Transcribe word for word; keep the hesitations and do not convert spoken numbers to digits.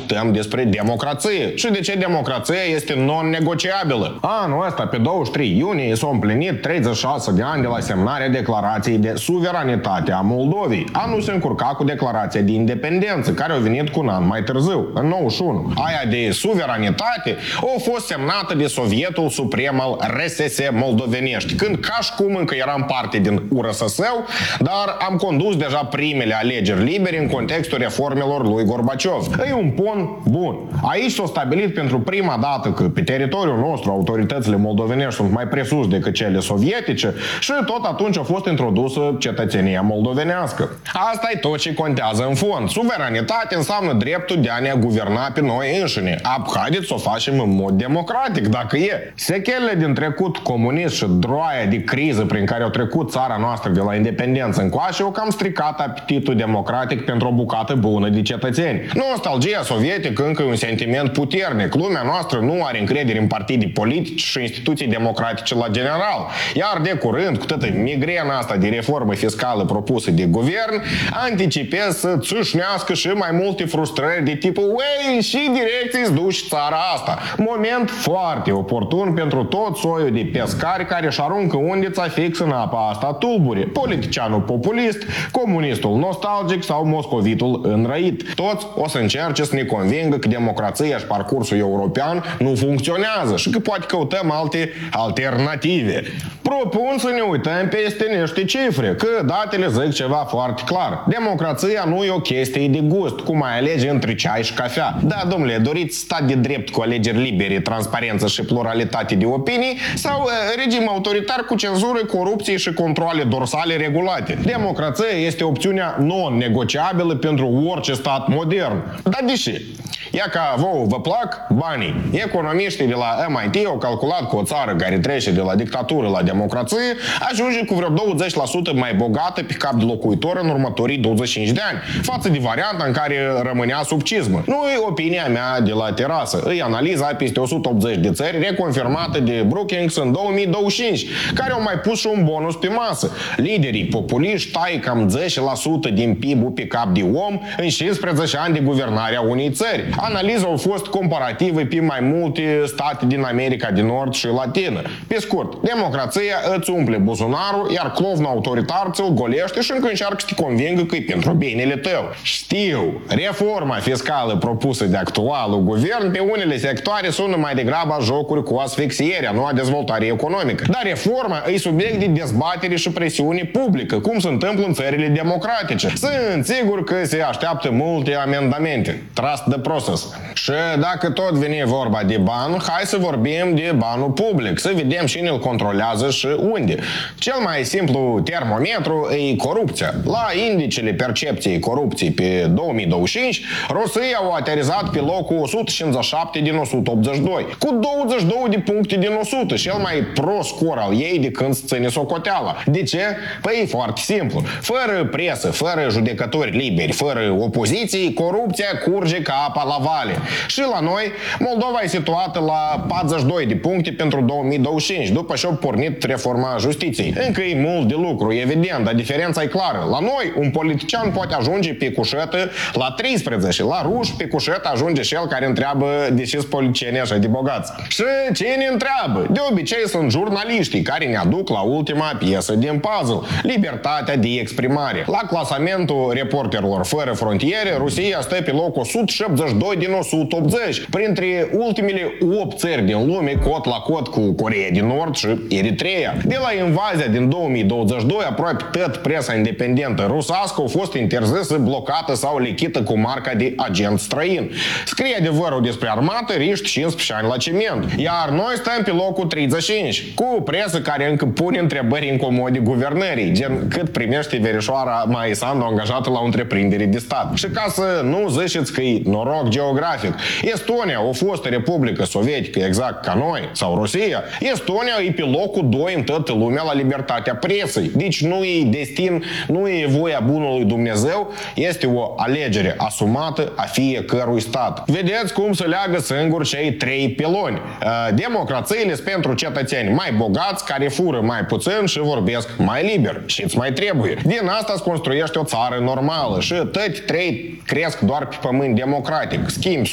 discutăm despre democrație și de ce democrația este non-negociabilă. Anul ăsta, pe douăzeci și trei iunie, s-au împlinit treizeci și șase de ani de la semnarea declarației de suveranitate a Moldovei. Anul se încurca cu declarația de independență, care a venit cu un an mai târziu, în nouăzeci și unu. Aia de suveranitate a fost semnată de Sovietul Suprem al R S S moldovenești, când ca și cum încă eram parte din U R S S-ul, dar am condus deja primele alegeri libere în contextul reformelor lui Gorbaciov. E un pont bun. Aici s-a stabilit pentru prima dată că pe teritoriul nostru autoritățile moldovenești sunt mai presus decât cele sovietice și tot atunci a fost introdusă cetățenia moldovenească. Asta e tot ce contează în fond. Suveranitate înseamnă dreptul de a ne guverna pe noi înșine. Ap, haideți să o facem în mod democratic, dacă e. Sechelele din trecut comunist și droaia de criză prin care au trecut țara noastră de la independență încoace au cam stricat apetitul democratic pentru o bucată bună de cetățeni. Nostalgia sovietică încă e un sentiment puternic. Lumea noastră nu are încredere în partidii politici și instituții democratice la general. Iar de curând, cu toată migrena asta de reformă fiscală propusă de guvern, anticipez să țâșnească și mai multe frustrări de tipul "Uei, și direcții-ți duci țara asta". Moment foarte oportun pentru tot soiul de pescari care își aruncă undița fix în apa asta tulbure. Politicianul populist, comunistul nostalgic sau moscovitul înrăit. Toți o să încerce să ne convingă că democrația și parcursul european nu funcționează și că poate căutăm alte alternative. Propun să ne uităm peste niște cifre, că datele zic ceva foarte clar. Democrația nu e o chestie de gust, cum ai alege între ceai și cafea. Da, domnule, doriți stat de drept cu alegeri libere, transparență și pluralitate de opinii sau uh, regim autoritar cu cenzură, corupție și controle dorsale regulate? Democrația este opțiunea non-negociabilă pentru orice stat modern. Dar de ce? Ia ca vouă vă plac banii. Economiștii de la M I T au calculat că o țară care trece de la dictatură la democrație ajunge cu vreo douăzeci la sută mai bogată pe cap de locuitor în următorii douăzeci și cinci de ani, față de varianta în care rămânea sub cizmă. Nu e opinia mea de la terasă, e analiza peste o sută optzeci de țări reconfirmată de Brookings în două mii douăzeci și cinci, care au mai pus și un bonus pe masă. Liderii populiști tai cam zece la sută din P I B-ul pe cap de om în cincisprezece ani de guvernare a unei țări. Analiza a fost comparativă pe mai multe state din America de Nord și Latină. Pe scurt, democrația îți umple buzunarul, iar clovnul autoritar ți-l golește și încă încearcă să te convingă că e pentru binele tău. Știu, reforma fiscală propusă de actualul guvern pe unele sectoare sună mai degrabă a jocuri cu asfixierea, nu a dezvoltare economică. Dar reforma e subiect de dezbatere și presiune publică, cum se întâmplă în țările democratice. Sunt sigur că se așteaptă multe amendamente. Trust the process. Și dacă tot vine vorba de bani, hai să vorbim de banul public, să vedem cine îl controlează și unde. Cel mai simplu termometru e corupția. La indicele percepției corupției pe două mii douăzeci și cinci, Rusia a aterizat pe locul o sută cincizeci și șapte din o sută optzeci și doi, cu douăzeci și două de puncte din o sută, cel mai prost scor al ei de când se ține socoteala. De ce? Păi e foarte simplu. Fără presă, fără judecători liberi, fără opoziție, corupția curge ca apa la vale. Și la noi, Moldova e situată la patruzeci și doi de puncte pentru două mii douăzeci și cinci, după ce a pornit reforma justiției. Încă e mult de lucru, evident, dar diferența e clară. La noi, un politician poate ajunge pe cușetă la treisprezece, la ruși pe cușetă ajunge și el care întreabă de ce sunt politicieni așa de bogați. Și cine întreabă? De obicei sunt jurnaliștii care ne aduc la ultima piesă din puzzle, libertatea de exprimare. La clasamentul Reporterilor Fără Frontiere, Rusia stă pe locul o sută șaptezeci și doi din o sută optzeci, printre ultimele opt țări din lume, cot la cot cu Coreea din Nord și Eritreea. De la invazia din două mii douăzeci și doi, aproape tot presa independentă rusească a fost interzisă, blocată sau lichită cu marca de agent străin. Scrie adevărul despre armată, riști cincisprezece ani la ciment. Iar noi stăm pe locul treizeci și cinci, cu presă care încă pune întrebări incomode guvernării, gen cât primește verișoara Maia Sandu angajată la o întreprindere de stat. Și ca să nu ziceți că e noroc geografic, Estonia, o fostă republică sovietică exact ca noi, sau Rusia, Estonia e pe locul doi în toată lumea la libertatea presei. Deci nu e destin, nu e voia bunului Dumnezeu, este o alegere asumată a fiecărui stat. Vedeți cum se leagă singur cei trei piloni. Democrațiile sunt pentru cetățeni mai bogați, care fură mai puțin și vorbesc mai liber. Și îți mai trebuie. Din asta îți construiește o țară normală și toți trei cresc doar pe pământ democratic. Schimbi